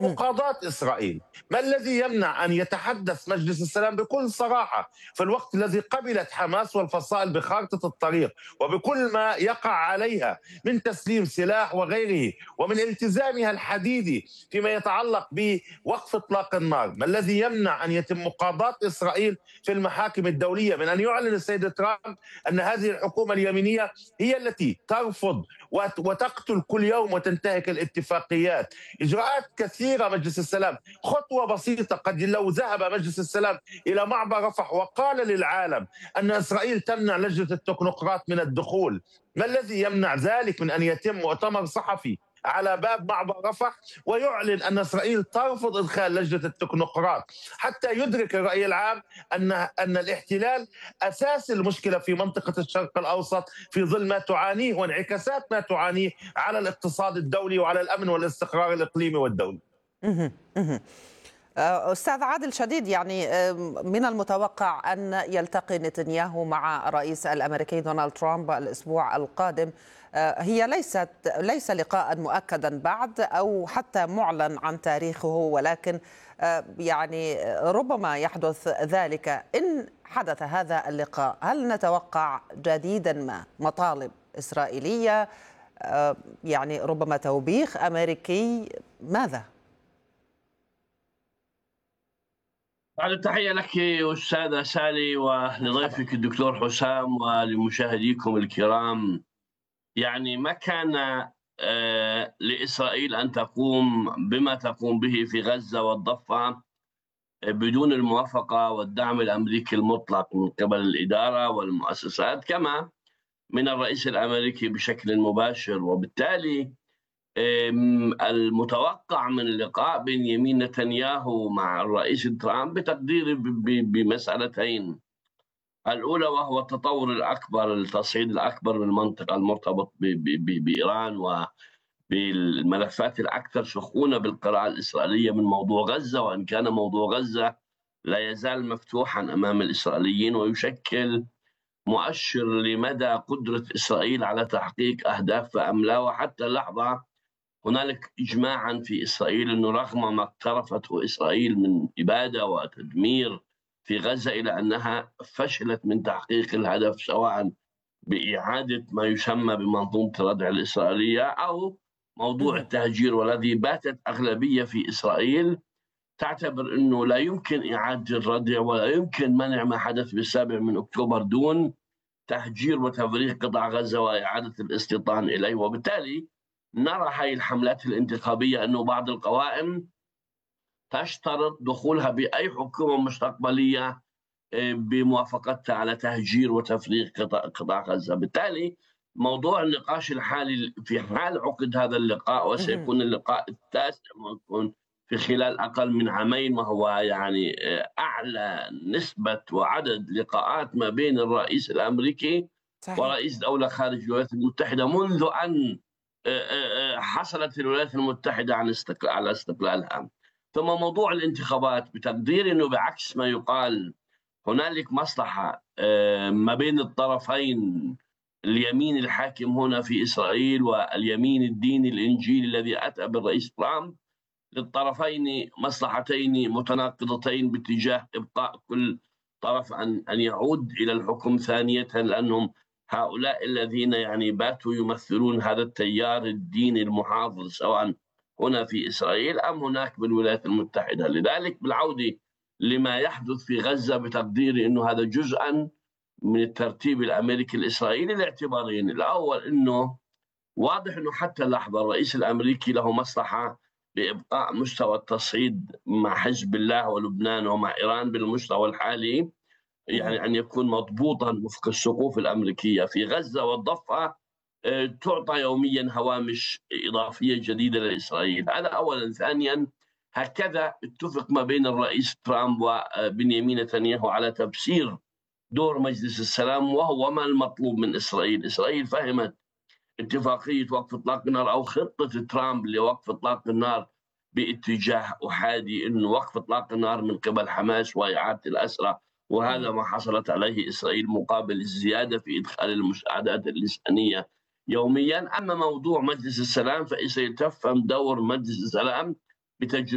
مقاضاة إسرائيل. ما الذي يمنع أن يتحدث مجلس السلام بكل صراحة في الوقت الذي قبلت حماس والفصائل بخارطة الطريق وبكل ما يقع عليها من تسليم سلاح وغيره ومن التزامها الحديدي فيما يتعلق بوقف إطلاق النار؟ ما الذي يمنع أن يتم مقاضاة إسرائيل في المحاكم الدولية من أن يعلن السيد ترامب أن هذه الحكومة اليمينية هي التي ترفض وتقتل كل يوم وتنتهك الاتفاقيات؟ إجراءات كثيرة مجلس السلام، خطوة بسيطة. قد لو ذهب مجلس السلام إلى معبر رفح وقال للعالم أن إسرائيل تمنع لجنة التكنوقراط من الدخول، ما الذي يمنع ذلك من أن يتم مؤتمر صحفي على باب معبر رفح ويعلن أن إسرائيل ترفض إدخال لجنة التكنوقراط حتى يدرك الرأي العام أن الاحتلال أساس المشكلة في منطقة الشرق الأوسط في ظل ما تعانيه وانعكاسات ما تعانيه على الاقتصاد الدولي وعلى الأمن والاستقرار الإقليمي والدولي. مهم. مهم. أستاذ عادل شديد، يعني من المتوقع أن يلتقي نتنياهو مع الرئيس الأمريكي دونالد ترامب الأسبوع القادم. هي ليس لقاء مؤكدا بعد أو حتى معلن عن تاريخه، ولكن يعني ربما يحدث ذلك. إن حدث هذا اللقاء، هل نتوقع جديدا ما مطالب إسرائيلية، يعني ربما توبيخ أمريكي؟ ماذا؟ بعد التحية لك أستاذة سالي ولضيفك الدكتور حسام ولمشاهديكم الكرام. يعني ما كان لإسرائيل أن تقوم بما تقوم به في غزة والضفة بدون الموافقة والدعم الأمريكي المطلق من قبل الإدارة والمؤسسات، كما من الرئيس الأمريكي بشكل مباشر. وبالتالي المتوقع من اللقاء بين يمين نتنياهو مع الرئيس ترامب بتقديري بمسألتين. الأولى وهو التطور الأكبر، التصعيد الأكبر من المنطقة المرتبط بإيران وبالملفات الأكثر سخونة بالقراءة الإسرائيلية من موضوع غزة، وإن كان موضوع غزة لا يزال مفتوحا أمام الإسرائيليين ويشكل مؤشر لمدى قدرة إسرائيل على تحقيق أهدافها أم لا. وحتى اللحظة هنالك إجماعا في إسرائيل أنه رغم ما اقترفته إسرائيل من إبادة وتدمير في غزة إلى أنها فشلت من تحقيق الهدف، سواء بإعادة ما يسمى بمنظومة الردع الإسرائيلية أو موضوع التهجير، والذي باتت أغلبية في إسرائيل تعتبر أنه لا يمكن إعادة الردع ولا يمكن منع ما حدث بالسابع من أكتوبر دون تهجير وتفريغ قطاع غزة وإعادة الاستيطان إليه. وبالتالي نرى هذه الحملات الانتخابية أنه بعض القوائم تشترط دخولها بأي حكومة مستقبلية بموافقتها على تهجير وتفريغ قطاع غزة. بالتالي موضوع النقاش الحالي في حال عقد هذا اللقاء، وسيكون اللقاء التاسع ويكون في خلال أقل من عامين، وهو يعني أعلى نسبة وعدد لقاءات ما بين الرئيس الأمريكي ورئيس دولة خارج الولايات المتحدة منذ أن حصلت الولايات المتحدة على استقلالها. ثم موضوع الانتخابات بتقدير أنه بعكس ما يقال هنالك مصلحة ما بين الطرفين، اليمين الحاكم هنا في إسرائيل واليمين الديني الإنجيلي الذي أتى بالرئيس ترامب. للطرفين مصلحتين متناقضتين باتجاه إبقاء كل طرف أن يعود إلى الحكم ثانية، لأنهم هؤلاء الذين يعني باتوا يمثلون هذا التيار الديني المحافظ سواء هنا في إسرائيل أم هناك بالولايات المتحدة. لذلك بالعودة لما يحدث في غزة بتقديري أنه هذا جزءا من الترتيب الأمريكي الإسرائيلي لاعتبارين. الأول أنه واضح أنه حتى اللحظة الرئيس الأمريكي له مصلحة بإبقاء مستوى التصعيد مع حزب الله ولبنان ومع إيران بالمستوى الحالي، يعني أن يكون مضبوطا وفق السقوف الأمريكية. في غزة والضفة تعطى يوميا هوامش إضافية جديدة لإسرائيل، هذا أولا. ثانيا هكذا اتفق ما بين الرئيس ترامب وبنيامين نتنياهو على تبسير دور مجلس السلام، وهو ما المطلوب من إسرائيل. إسرائيل فهمت اتفاقية وقف إطلاق النار أو خطة ترامب لوقف إطلاق النار باتجاه أحادي، أنه وقف إطلاق النار من قبل حماس وإعادة الأسرى، وهذا ما حصلت عليه إسرائيل مقابل الزيادة في إدخال المساعدات الإنسانية يوميا. أما موضوع مجلس السلام فإسرائيل تفهم دور مجلس السلام بتجربة